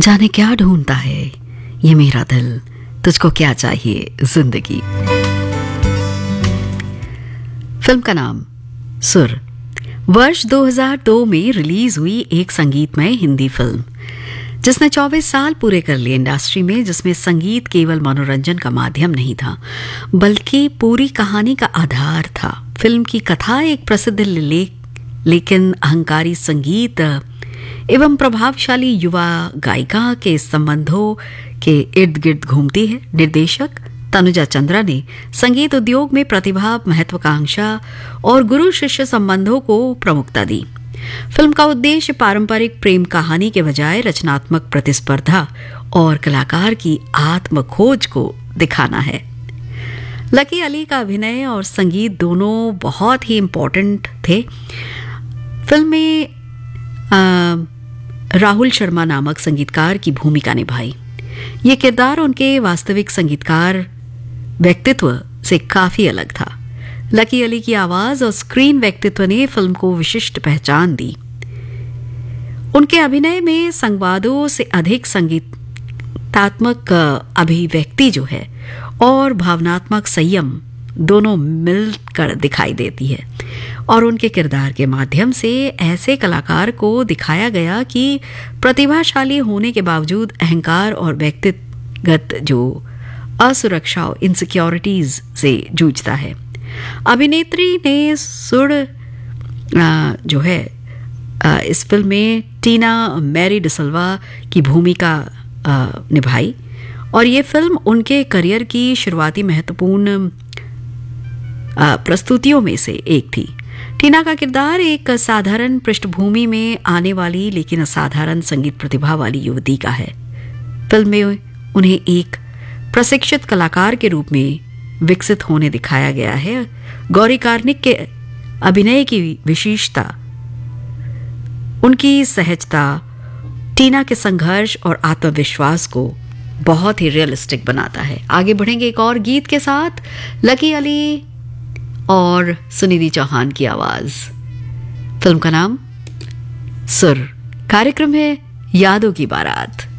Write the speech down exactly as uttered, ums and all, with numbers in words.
जाने क्या ढूंढता है ये मेरा दिल, तुझको क्या चाहिए जिंदगी। फिल्म का नाम सुर वर्ष दो हज़ार दो में रिलीज हुई एक संगीतमय हिंदी फिल्म जिसने चौबीस साल पूरे कर लिए इंडस्ट्री में, जिसमें संगीत केवल मनोरंजन का माध्यम नहीं था बल्कि पूरी कहानी का आधार था। फिल्म की कथा एक प्रसिद्ध लेख लेकिन अहंकारी संगीत एवं प्रभावशाली युवा गायिका के संबंधों के इर्द गिर्द घूमती है। निर्देशक तनुजा चंद्रा ने संगीत उद्योग में प्रतिभा, महत्वाकांक्षा और गुरु शिष्य संबंधों को प्रमुखता दी। फिल्म का उद्देश्य पारंपरिक प्रेम कहानी के बजाय रचनात्मक प्रतिस्पर्धा और कलाकार की आत्म खोज को दिखाना है। लकी अली का अभिनय और संगीत दोनों बहुत ही इम्पोर्टेंट थे। फिल्म में आ, राहुल शर्मा नामक संगीतकार की भूमिका निभाई। ये किरदार उनके वास्तविक संगीतकार व्यक्तित्व से काफी अलग था। लकी अली की आवाज और स्क्रीन व्यक्तित्व ने फिल्म को विशिष्ट पहचान दी। उनके अभिनय में संवादों से अधिक संगीतात्मक अभिव्यक्ति जो है और भावनात्मक संयम दोनों मिलकर दिखाई देती है, और उनके किरदार के माध्यम से ऐसे कलाकार को दिखाया गया कि प्रतिभाशाली होने के बावजूद अहंकार और व्यक्तिगत जो असुरक्षा और इनसिक्योरिटीज से जूझता है। अभिनेत्री ने सुर जो है आ, इस फिल्म में टीना मैरी डिसल्वा की भूमिका निभाई, और ये फिल्म उनके करियर की शुरुआती महत्वपूर्ण प्रस्तुतियों में से एक थी। टीना का किरदार एक साधारण पृष्ठभूमि में आने वाली लेकिन असाधारण संगीत प्रतिभा वाली युवती का है। फिल्म में उन्हें एक प्रशिक्षित कलाकार के रूप में विकसित होने दिखाया गया है। गौरी कार्निक के अभिनय की विशेषता, उनकी सहजता, टीना के संघर्ष और आत्मविश्वास को बहुत ही रियलिस्टिक बनाता है। आगे बढ़ेंगे एक और गीत के साथ, लकी अली और सुनिधि चौहान की आवाज। फिल्म का नाम सुर। कार्यक्रम है यादों की बारात।